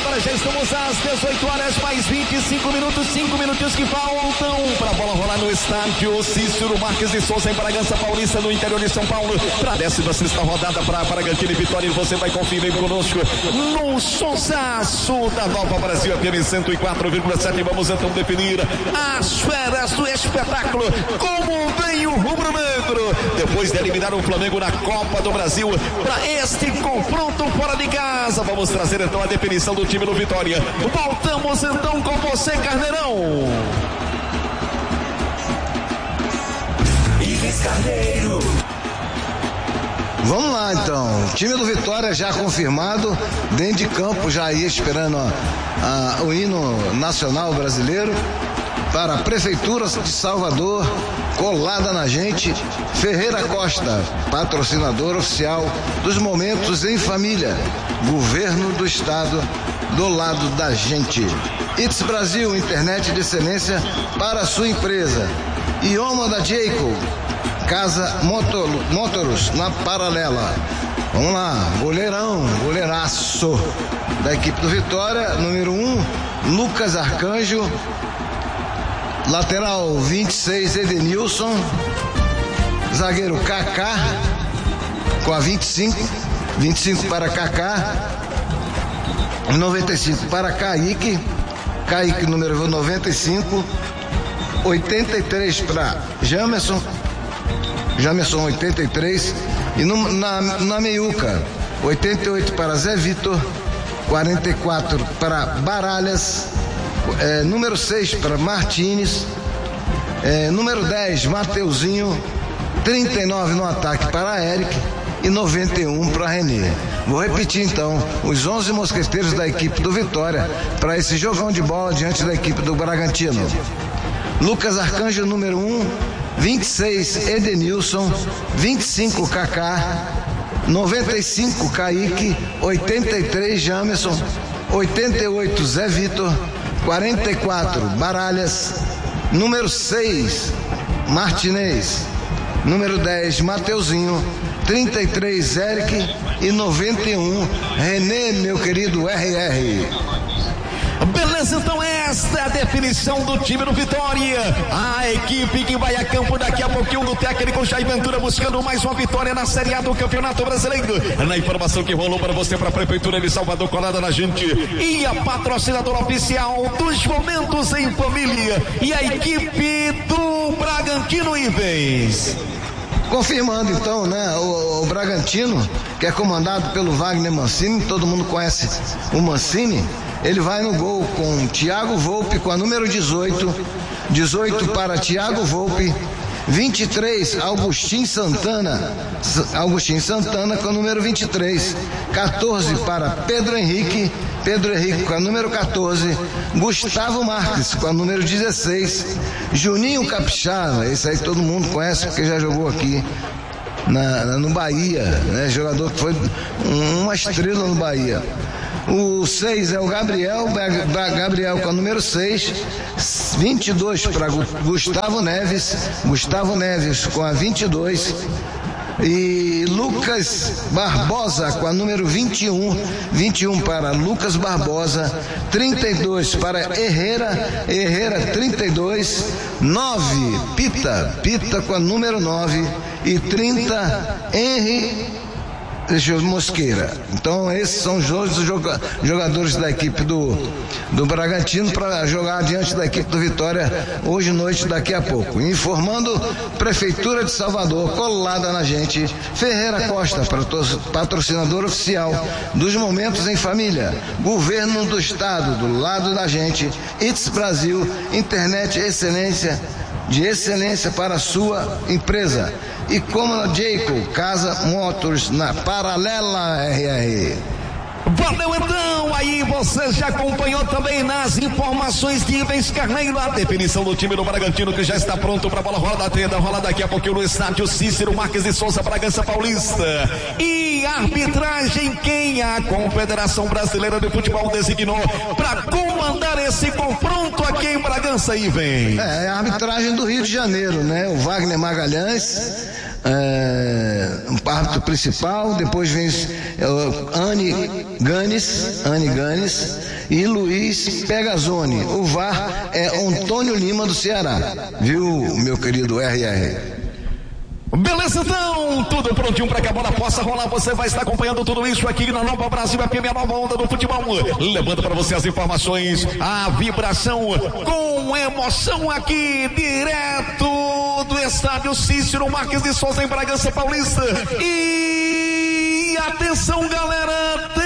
agora já estamos às 18 horas mais 25 minutos, 5 minutos que faltam para a bola rolar no estádio Cícero Marques de Souza em Bragança Paulista, no interior de São Paulo, para a 16ª rodada para Bragantino e Vitória. E você vai conferir conosco no sonsaço da Nova Brasil FM 104,7. Vamos então definir as feras do espetáculo, como vem o rubro-negro depois de eliminar o Flamengo na Copa do Brasil para este confronto fora de casa. Vamos trazer então a definição do time do Vitória. Voltamos então com você, Carneirão. Ives Carneiro. Vamos lá então, o time do Vitória já confirmado, dentro de campo já ia esperando o hino nacional brasileiro. Para a Prefeitura de Salvador, colada na gente, Ferreira Costa, patrocinador oficial dos Momentos em Família, Governo do Estado, do lado da gente. It's Brasil, internet de excelência para a sua empresa. Ioma da Jacob, Casa Motoros, na Paralela. Vamos lá, goleiraço da equipe do Vitória, número 1, Lucas Arcanjo. Lateral 26, Edenilson. Zagueiro Kaká, com a 25 para Kaká. 95 para Kaique número 95. 83 para Jamerson 83. E na meiuca, 88 para Zé Vitor. 44 para Baralhas. Número 6 para Martínez, número 10 Mateuzinho, 39 no ataque para Eric e 91 para Renê. Vou repetir então os 11 mosqueteiros da equipe do Vitória para esse jogão de bola diante da equipe do Bragantino. Lucas Arcanjo, número 1, 26 Edenilson, 25 Kaká, 95 Kaique, 83 Jamerson, 88 Zé Vitor, 44 Baralhas, número 6 Martinez, número 10 Mateuzinho, 33 Eric e 91 Renê, meu querido RR. Beleza, então esta é a definição do time do Vitória. A equipe que vai a campo daqui a pouquinho do técnico Jair Ventura, buscando mais uma vitória na Série A do Campeonato Brasileiro. Na informação que rolou para você, para a Prefeitura de Salvador, colada na gente, e a patrocinadora oficial dos Momentos em Família, e a equipe do Bragantino Ives. Confirmando então, né, o Bragantino, que é comandado pelo Wagner Mancini, todo mundo conhece o Mancini. Ele vai no gol com Thiago Volpe com a número 18 para Thiago Volpe, 23 Augustin Santana com a número 23, 14 para Pedro Henrique com a número 14, Gustavo Marques com a número 16, Juninho Capixaba, esse aí todo mundo conhece porque já jogou aqui no Bahia, né? Jogador que foi uma estrela no Bahia. O 6 é o Gabriel com a número 6, 22 para Gustavo Neves com a 22, e Lucas Barbosa com a número 21 para Lucas Barbosa, 32 para Herrera 32, 9 Pita com a número 9 e 30 Mosqueira. Então esses são os jogadores da equipe do Bragantino para jogar diante da equipe do Vitória hoje à noite, daqui a pouco. Informando, Prefeitura de Salvador, colada na gente, Ferreira Costa, patrocinador oficial dos Momentos em Família, Governo do Estado, do lado da gente, It's Brasil, internet de excelência para a sua empresa. E como na Jacob, Casa Motors, na Paralela RR. Valeu então, aí você já acompanhou também nas informações de Ives Carneiro a definição do time do Bragantino, que já está pronto para a bola rola daqui a pouquinho no estádio Cícero Marques de Souza, Bragança Paulista. E arbitragem, quem a Confederação Brasileira de Futebol designou para comandar esse confronto aqui em Bragança, Ives? É a arbitragem do Rio de Janeiro, né? O Wagner Magalhães, um árbitro principal, depois vem Anne Ganes e Luiz Pegazoni. O VAR é Antônio Lima do Ceará. Viu, meu querido RR? Beleza, então, tudo prontinho para que a bola possa rolar. Você vai estar acompanhando tudo isso aqui na Nova Brasil, a primeira nova onda do futebol, levando para você as informações, a vibração com emoção aqui, direto do estádio Cícero Marques de Souza, em Bragança Paulista. E atenção, galera,